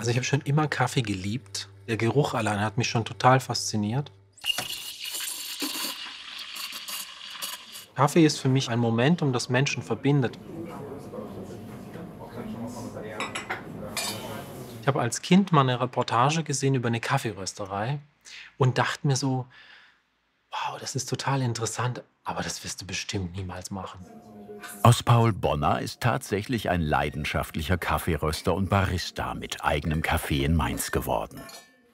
Also ich habe schon immer Kaffee geliebt. Der Geruch allein hat mich schon total fasziniert. Kaffee ist für mich ein Momentum, das Menschen verbindet. Ich habe als Kind mal eine Reportage gesehen über eine Kaffeerösterei und dachte mir so: „Wow, das ist total interessant, aber das wirst du bestimmt niemals machen." Aus Paul Bonner ist tatsächlich ein leidenschaftlicher Kaffeeröster und Barista mit eigenem Café in Mainz geworden.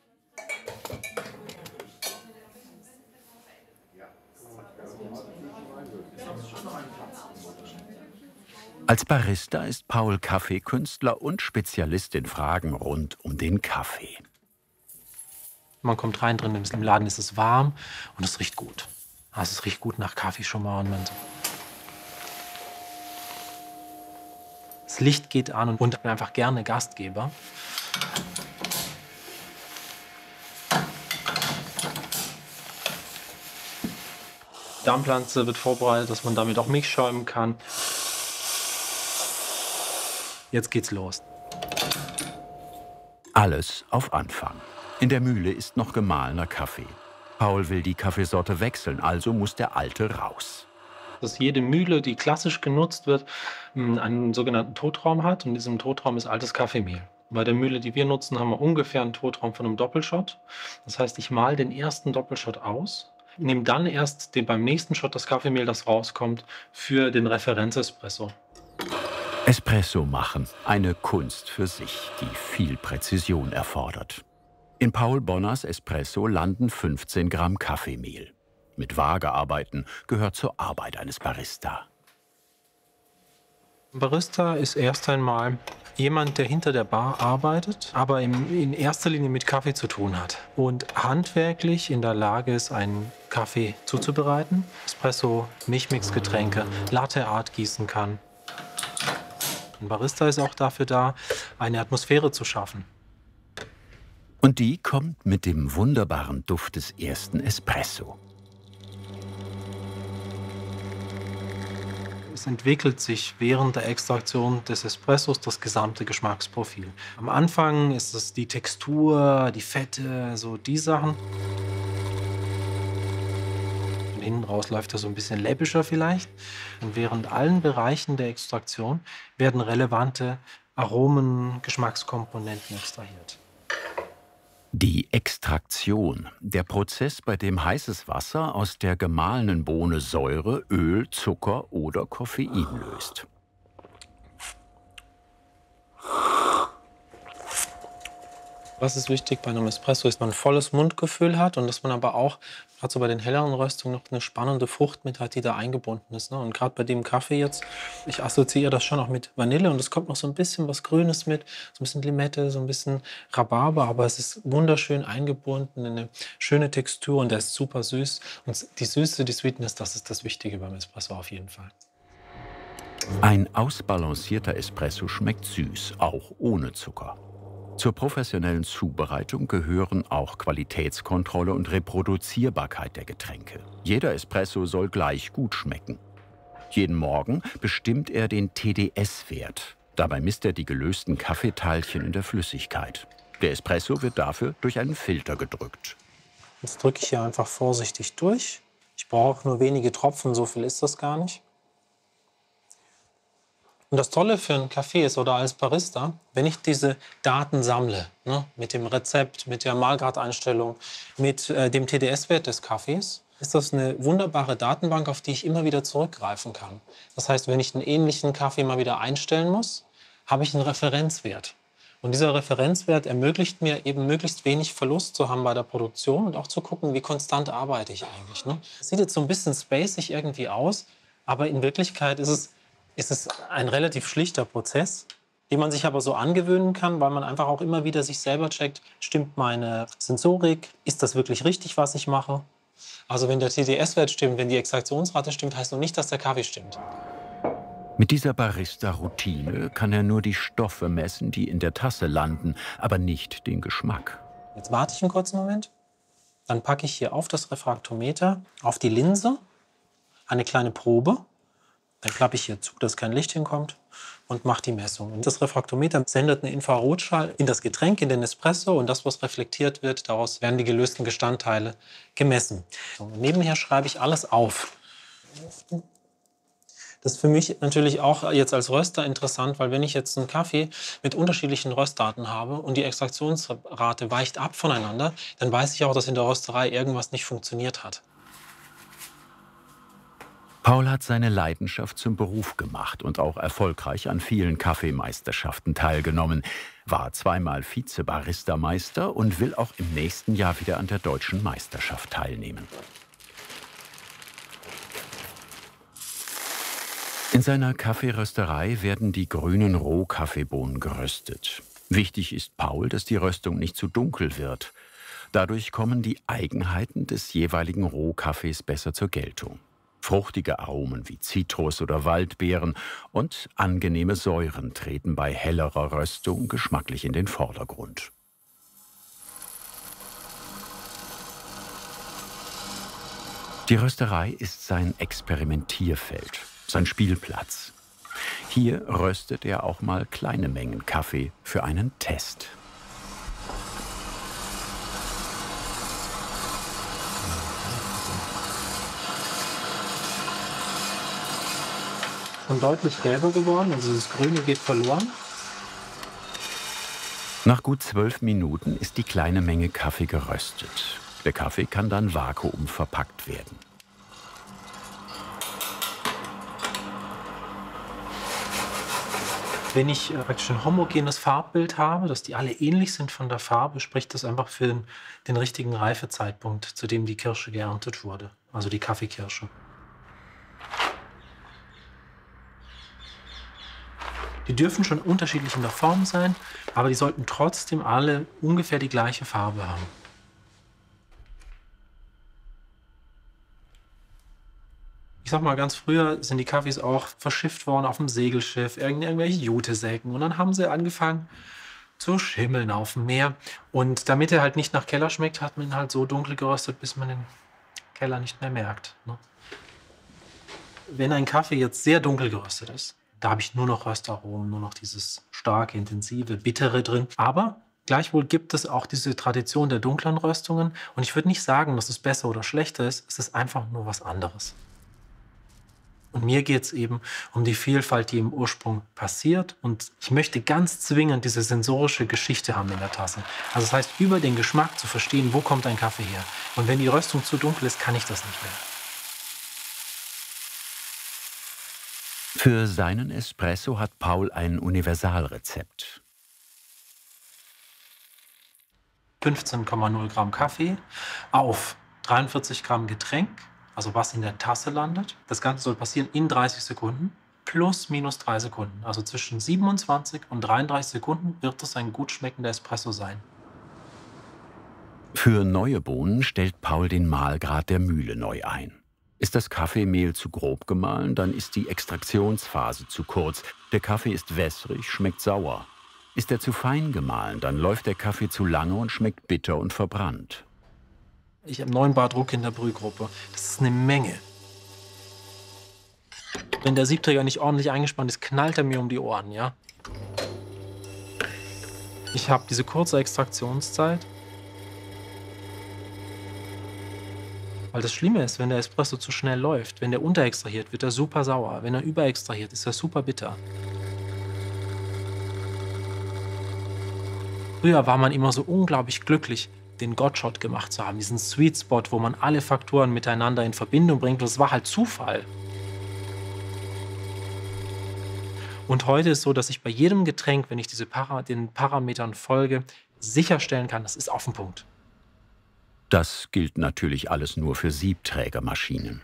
Als Barista ist Paul Kaffeekünstler und Spezialist in Fragen rund um den Kaffee. Man kommt rein, drin im Laden ist es warm und es riecht gut. Also, es riecht gut nach Kaffee schon mal und das Licht geht an und ich bin einfach gerne Gastgeber. Die Darmpflanze wird vorbereitet, dass man damit auch Milch schäumen kann. Jetzt geht's los. Alles auf Anfang. In der Mühle ist noch gemahlener Kaffee. Paul will die Kaffeesorte wechseln, also muss der alte raus. Dass jede Mühle, die klassisch genutzt wird, einen sogenannten Totraum hat. Und in diesem Totraum ist altes Kaffeemehl. Bei der Mühle, die wir nutzen, haben wir ungefähr einen Totraum von einem Doppelshot. Das heißt, ich mahle den ersten Doppelshot aus, nehme dann erst beim nächsten Shot das Kaffeemehl, das rauskommt, für den Referenzespresso. Espresso machen, eine Kunst für sich, die viel Präzision erfordert. In Paul Bonners Espresso landen 15 Gramm Kaffeemehl. Mit Waage arbeiten gehört zur Arbeit eines Barista. Ein Barista ist erst einmal jemand, der hinter der Bar arbeitet, aber in erster Linie mit Kaffee zu tun hat und handwerklich in der Lage ist, einen Kaffee zuzubereiten, Espresso, Milchmixgetränke, Latte Art gießen kann. Ein Barista ist auch dafür da, eine Atmosphäre zu schaffen. Und die kommt mit dem wunderbaren Duft des ersten Espresso. Es entwickelt sich während der Extraktion des Espressos das gesamte Geschmacksprofil. Am Anfang ist es die Textur, die Fette, so die Sachen. Und hinten raus läuft er so ein bisschen läppischer vielleicht. Und während allen Bereichen der Extraktion werden relevante Aromen, Geschmackskomponenten extrahiert. Die Extraktion, der Prozess, bei dem heißes Wasser aus der gemahlenen Bohne Säure, Öl, Zucker oder Koffein löst. Was ist wichtig bei einem Espresso, ist, dass man ein volles Mundgefühl hat und dass man aber auch, gerade so bei den helleren Röstungen, noch eine spannende Frucht mit hat, die da eingebunden ist. Ne? Und gerade bei dem Kaffee jetzt, ich assoziiere das schon auch mit Vanille und es kommt noch so ein bisschen was Grünes mit, so ein bisschen Limette, so ein bisschen Rhabarber, aber es ist wunderschön eingebunden in eine schöne Textur und der ist super süß. Und die Süße, die Sweetness, das ist das Wichtige beim Espresso auf jeden Fall. Ein ausbalancierter Espresso schmeckt süß, auch ohne Zucker. Zur professionellen Zubereitung gehören auch Qualitätskontrolle und Reproduzierbarkeit der Getränke. Jeder Espresso soll gleich gut schmecken. Jeden Morgen bestimmt er den TDS-Wert. Dabei misst er die gelösten Kaffeeteilchen in der Flüssigkeit. Der Espresso wird dafür durch einen Filter gedrückt. Jetzt drücke ich hier einfach vorsichtig durch. Ich brauche nur wenige Tropfen, so viel ist das gar nicht. Und das Tolle für einen Kaffee ist, oder als Barista, wenn ich diese Daten sammle, ne, mit dem Rezept, mit der Mahlgradeinstellung, mit dem TDS-Wert des Kaffees, ist das eine wunderbare Datenbank, auf die ich immer wieder zurückgreifen kann. Das heißt, wenn ich einen ähnlichen Kaffee mal wieder einstellen muss, habe ich einen Referenzwert. Und dieser Referenzwert ermöglicht mir eben möglichst wenig Verlust zu haben bei der Produktion und auch zu gucken, wie konstant arbeite ich eigentlich. Ne? Das sieht jetzt so ein bisschen spacig irgendwie aus, aber in Wirklichkeit ist es ein relativ schlichter Prozess, den man sich aber so angewöhnen kann, weil man einfach auch immer wieder sich selber checkt, stimmt meine Sensorik, ist das wirklich richtig, was ich mache? Also wenn der TDS-Wert stimmt, wenn die Extraktionsrate stimmt, heißt noch nicht, dass der Kaffee stimmt. Mit dieser Barista-Routine kann er nur die Stoffe messen, die in der Tasse landen, aber nicht den Geschmack. Jetzt warte ich einen kurzen Moment, dann packe ich hier auf das Refraktometer, auf die Linse, eine kleine Probe. Dann klappe ich hier zu, dass kein Licht hinkommt. und macht die Messung. Und das Refraktometer sendet einen Infrarotschall in das Getränk, in den Espresso, und das, was reflektiert wird, daraus werden die gelösten Bestandteile gemessen. Und nebenher schreibe ich alles auf. Das ist für mich natürlich auch jetzt als Röster interessant, weil wenn ich jetzt einen Kaffee mit unterschiedlichen Röstdaten habe und die Extraktionsrate weicht ab voneinander, dann weiß ich auch, dass in der Rösterei irgendwas nicht funktioniert hat. Paul hat seine Leidenschaft zum Beruf gemacht und auch erfolgreich an vielen Kaffeemeisterschaften teilgenommen, war zweimal Vize-Barista-Meister und will auch im nächsten Jahr wieder an der Deutschen Meisterschaft teilnehmen. In seiner Kaffeerösterei werden die grünen Rohkaffeebohnen geröstet. Wichtig ist Paul, dass die Röstung nicht zu dunkel wird. Dadurch kommen die Eigenheiten des jeweiligen Rohkaffees besser zur Geltung. Fruchtige Aromen wie Zitrus oder Waldbeeren und angenehme Säuren treten bei hellerer Röstung geschmacklich in den Vordergrund. Die Rösterei ist sein Experimentierfeld, sein Spielplatz. Hier röstet er auch mal kleine Mengen Kaffee für einen Test. Schon deutlich gelber geworden, also das Grüne geht verloren. Nach gut 12 Minuten ist die kleine Menge Kaffee geröstet. Der Kaffee kann dann vakuumverpackt werden. Wenn ich praktisch ein homogenes Farbbild habe, dass die alle ähnlich sind von der Farbe, spricht das einfach für den richtigen Reifezeitpunkt, zu dem die Kirsche geerntet wurde, also die Kaffeekirsche. Die dürfen schon unterschiedlich in der Form sein, aber die sollten trotzdem alle ungefähr die gleiche Farbe haben. Ich sag mal, ganz früher sind die Kaffees auch verschifft worden auf dem Segelschiff, irgendwelche Jutesäcken. Und dann haben sie angefangen zu schimmeln auf dem Meer. Und damit er halt nicht nach Keller schmeckt, hat man ihn halt so dunkel geröstet, bis man den Keller nicht mehr merkt, ne? Wenn ein Kaffee jetzt sehr dunkel geröstet ist, da habe ich nur noch Röstaromen, nur noch dieses starke, intensive, bittere drin. Aber gleichwohl gibt es auch diese Tradition der dunklen Röstungen. Und ich würde nicht sagen, dass es besser oder schlechter ist. Es ist einfach nur was anderes. Und mir geht es eben um die Vielfalt, die im Ursprung passiert. Und ich möchte ganz zwingend diese sensorische Geschichte haben in der Tasse. Also das heißt, über den Geschmack zu verstehen, wo kommt ein Kaffee her. Und wenn die Röstung zu dunkel ist, kann ich das nicht mehr. Für seinen Espresso hat Paul ein Universalrezept. 15,0 Gramm Kaffee auf 43 Gramm Getränk, also was in der Tasse landet. Das Ganze soll passieren in 30 Sekunden, plus minus 3 Sekunden. Also zwischen 27 und 33 Sekunden wird es ein gut schmeckender Espresso sein. Für neue Bohnen stellt Paul den Mahlgrad der Mühle neu ein. Ist das Kaffeemehl zu grob gemahlen, dann ist die Extraktionsphase zu kurz. Der Kaffee ist wässrig, schmeckt sauer. Ist er zu fein gemahlen, dann läuft der Kaffee zu lange und schmeckt bitter und verbrannt. Ich habe 9 Bar Druck in der Brühgruppe. Das ist eine Menge. Wenn der Siebträger nicht ordentlich eingespannt ist, knallt er mir um die Ohren, ja? Ich habe diese kurze Extraktionszeit. Weil das Schlimme ist, wenn der Espresso zu schnell läuft, wenn der unterextrahiert, wird er super sauer. Wenn er überextrahiert, ist er super bitter. Früher war man immer so unglaublich glücklich, den Godshot gemacht zu haben, diesen Sweet Spot, wo man alle Faktoren miteinander in Verbindung bringt. Und es war halt Zufall. Und heute ist es so, dass ich bei jedem Getränk, wenn ich den Parametern folge, sicherstellen kann, das ist auf den Punkt. Das gilt natürlich alles nur für Siebträgermaschinen.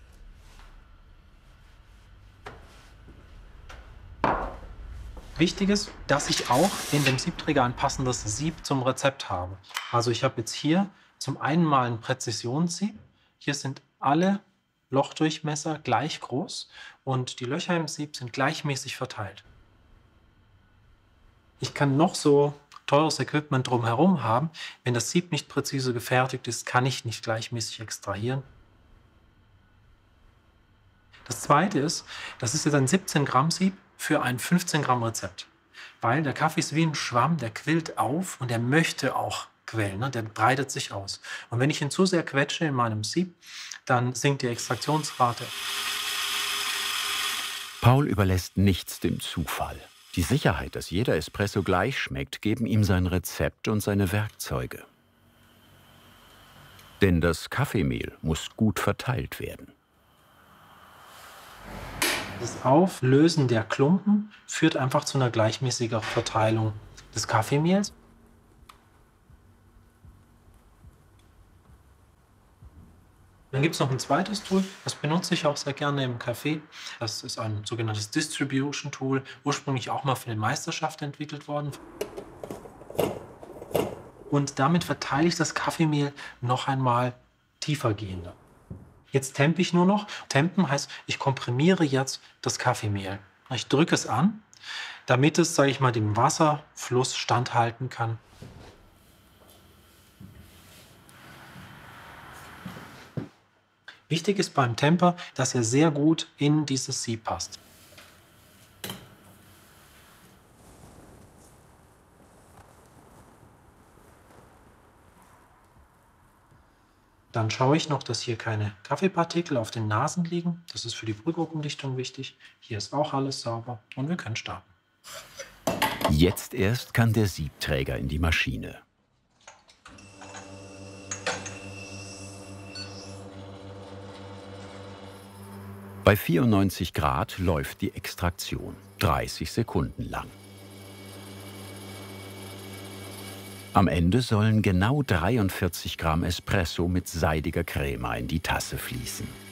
Wichtig ist, dass ich auch in dem Siebträger ein passendes Sieb zum Rezept habe. Also ich habe jetzt hier zum einen mal ein Präzisionssieb. Hier sind alle Lochdurchmesser gleich groß und die Löcher im Sieb sind gleichmäßig verteilt. Ich kann noch so teures Equipment drumherum haben. Wenn das Sieb nicht präzise gefertigt ist, kann ich nicht gleichmäßig extrahieren. Das zweite ist, das ist jetzt ein 17 Gramm Sieb. für ein 15 Gramm Rezept. Weil der Kaffee ist wie ein Schwamm, der quillt auf und der möchte auch quellen, ne? Der breitet sich aus. Und wenn ich ihn zu sehr quetsche in meinem Sieb, dann sinkt die Extraktionsrate. Paul überlässt nichts dem Zufall. Die Sicherheit, dass jeder Espresso gleich schmeckt, geben ihm sein Rezept und seine Werkzeuge. Denn das Kaffeemehl muss gut verteilt werden. Das Auflösen der Klumpen führt einfach zu einer gleichmäßigen Verteilung des Kaffeemehls. Dann gibt es noch ein zweites Tool, das benutze ich auch sehr gerne im Café. Das ist ein sogenanntes Distribution Tool, ursprünglich auch mal für die Meisterschaft entwickelt worden. Und damit verteile ich das Kaffeemehl noch einmal tiefergehender. Jetzt tempe ich nur noch. Tempen heißt, ich komprimiere jetzt das Kaffeemehl. Ich drücke es an, damit es, sage ich mal, dem Wasserfluss standhalten kann. Wichtig ist beim Temper, dass er sehr gut in dieses Sieb passt. Dann schaue ich noch, dass hier keine Kaffeepartikel auf den Nasen liegen. Das ist für die Brühgruppendichtung wichtig. Hier ist auch alles sauber und wir können starten. Jetzt erst kann der Siebträger in die Maschine. Bei 94 Grad läuft die Extraktion, 30 Sekunden lang. Am Ende sollen genau 43 Gramm Espresso mit seidiger Crema in die Tasse fließen.